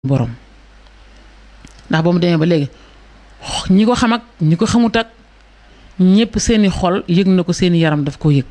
borom ndax ba mu demee ba léegi ñi ko xam ak ñi ko xamut ak ñëpp seeni xol yëg na ko seeni yaram daf ko yëg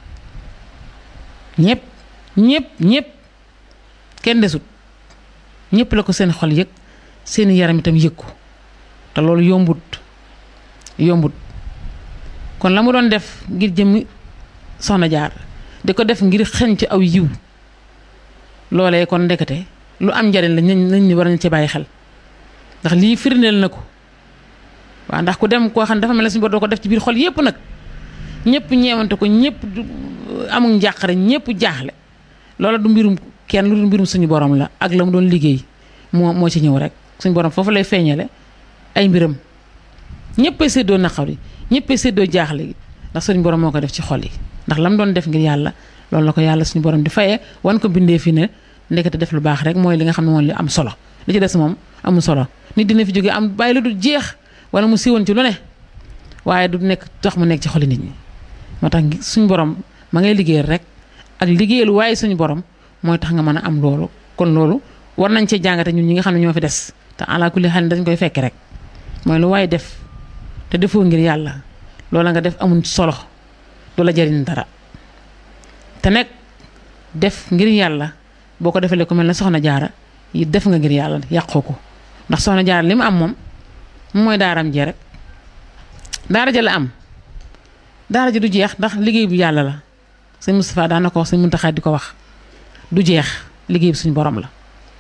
ñëpp kenn desut ñëpp la ko seen xol yëg seeni yaram itam yëg ko te loolu yombut kon la mu doon def ngir jëmmi soxna jaar di ko def ngir xeñ ci aw yiw loolee kon ndekete lu am njariñ la nañ war nañ ci bàyyi xel ndax lii firndeel na ko waaw ndax ku dem koo xam ne dafa mel ne suñu bor doo ko def ci biir xol yépp nag ñëpp ñeewante ko ñëpp amul njàqare ñëpp jaaxle loola du mbirum kenn lu du mbirum suñu borom la ak la mu doon liggéey moo ci ñëw rek suñu borom foofu lay feeñale ay mbiram ñëppay séddoo naqar yi ñëppay séddoo jaaxle gi ndax suñu borom moo ko def ci xol yi ndax la mu doon def ngir yàlla loolu la ko yàlla suñu borom di fayee wan ko bindee fi ne ndekete def lu baax rek mooy li nga xam ne moom li am solo li ci des moom amul solo nit dina fi jógee am bàyyi lu du jeex wala mu siiwoon ci lu ne waaye du nekk tax mu nekk ci xoli nit ñi moo tax suñu borom ma ngay liggéeyal rek ak liggéeyal waaye suñu borom mooy tax nga mën a am loolu kon loolu war nañ cee jàngate ñun ñi nga xam ne ñoo fi des te ala kulli xel dañ koy fekk rek mooy lu waaye def te defoo ngir yàlla loola nga def amul solo du la jariñ dara te nekk def ngir yàlla boo ko defalee ku mel ne soxna jaara yi def nga ngir yàlla yàqoo ko ndax soxna jaara li mu am moom mooy daaram jee rek daara ja la am daara ji du jeex ndax liggéey bu yàlla la sëñ Moustapha daan na ko wax sëñ Muntaxa di ko wax du jeex liggéey bi suñu borom la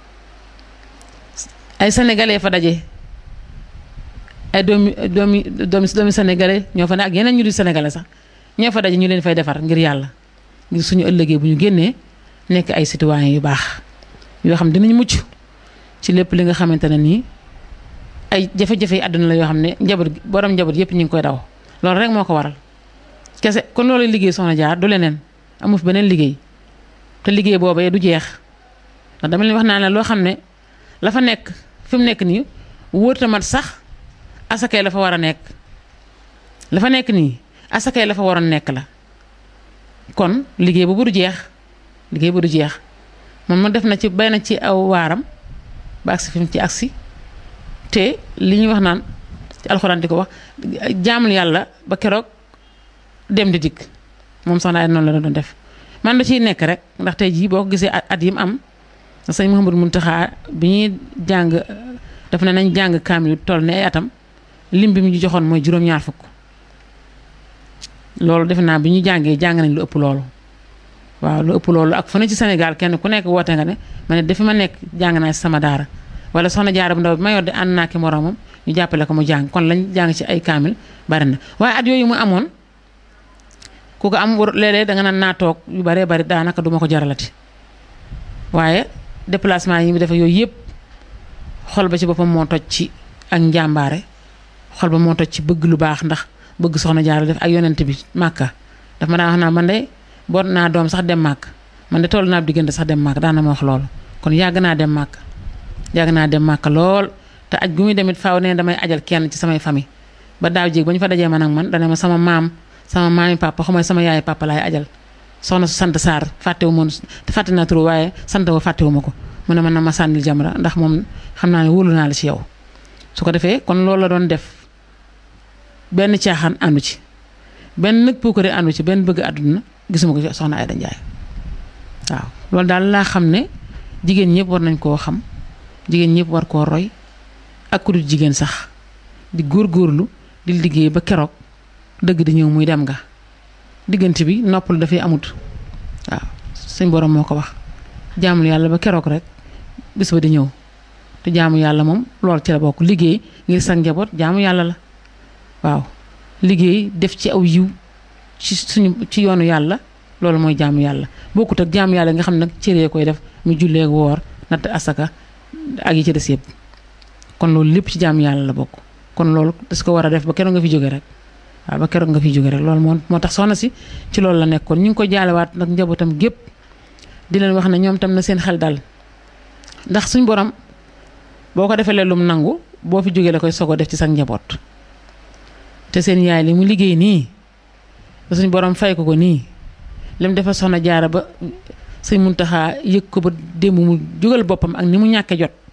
ay sénégalais fa daje ay doomi sénégalais ñoo fa ne ak yeneen ñu di sénégalais sax ñoo fa daje ñu leen fay defar ngir yàlla ngir suñu ëllëgee bu ñu génnee nekk ay citoyens yu baax yoo xam dinañ mucc ci lépp li nga xamante ne nii ay jafe-jafe yi àdduna la yoo xam ne borom njaboot yëpp ñu ngi koy daw loolu rek moo ko waral kese kon loolu liggéey soxna jaar du leneen amu fi beneen liggéey te liggéey boobee du jeex ndax dama leen wax naa ne loo xam ne la fa nekk fi mu nekk nii wóor ta mat sax asakay la fa war a nekk la fa nekk nii asakay la fa waroon nekk la kon liggéey boobu du jeex moom ma def na ci bay na ci aw waaram ba agsi fi mu ci agsi te li ñuy wax naan ci alxuraan di ko wax jaamul yàlla ba keroog dem di dikk moom soxna ay noonu la doon def man da ciy nekk rek ndax tey jii boo ko gisee at yi mu am sëñ Mouhamadou Mountakha bi ñuy jàng daf ne nañ jàng kaamil toll ne ay atam lim bi mu ñu joxoon mooy juróom-ñaar fukk loolu defe naa bi ñu jàng nañ lu ëpp loolu waaw lu ëpp loolu ak fu ne ci Sénégal kenn ku nekk woote nga ne ma ne dafi ma nekk jàng naa ci sama daara wala soxna jaara bu ndaw bi ma yor de ànd naa ki moroomam ñu jàppale ko mu jàng kon lañ jàng ci ay kaamil bari na waaye at yooyu mu amoon ku ko am léeg-léeg danga naan naa toog yu baree bari daanaka duma ko jaralati waaye déplacement yi mu def yooyu yëpp xol ba ci boppam moo toj ci ak njàmbaare xol ba moo toj ci bëgg lu baax ndax bëgg soxna jaara def ak yonent bi màkka daf ma daan wax naa man de boot naa doom sax dem màkk man de toll naa diggante sax dem màkk daan na ma wax loolu kon yàgg naa dem màkk lool te aj gu muy demit faaw ne damay ajal kenn ci samay famille ba daaw jéeg ba ñu fa dajee man ak man dana ma sama maami papa xamay sama yaay papa laay ajal soxna su sant Sarr fàttewu moon fàtte naa trop waaye sant wa fàttewu ma ko mu ne man na ma sànnil jamra ndax moom xam naa ne wóolu naa la ci yow su ko defee kon loolu la doon def benn caaxaan àndu ci benn nag puukare àndu ci benn bëgg àdduna gisuma ko ci soxna Ayda Njaay waaw loolu daal laa xam ne jigéen ñëpp war nañ koo xam jigéen ñëpp war koo roy ak ku dul jigéen sax di góorgóorlu di liggéey ba keroog dëgg di ñëw muy dem nga diggante bi noppal dafay amut waaw suñ borom moo ko wax jaamul yàlla ba keroog rek bis ba di ñëw te jaamu yàlla moom loolu ci la bokk liggéey ngir sa njaboot jaamu yàlla la waaw liggéey def ci aw yiw ci yoonu yàlla loolu mooy jaamu yàlla bokkut ak jaamu yàlla nga xam nag cëree koy def mu jullee woor natt asaka ak yi ci des yëpp kon loolu lépp ci jaamu yàlla la bokk kon loolu das ko war a def ba keroog nga fi jóge rek waaw ba keroog nga fi jóge rek loolu moo tax soxna si ci loolu la nekkoon ñu ngi ko jaalewaat nag njabootam gépp di leen wax ne ñoom tam na seen xel dal ndax suñ borom boo ko defee lum nangu boo fi jógee la koy sogo def ci sa njaboot te seen yaay li mu liggéey nii ba suñ borom fay ko nii lim defal soxna jaara ba sëñ Muntaxa yëg ko ba démb mu jógal boppam ak ni mu ñàkkee jot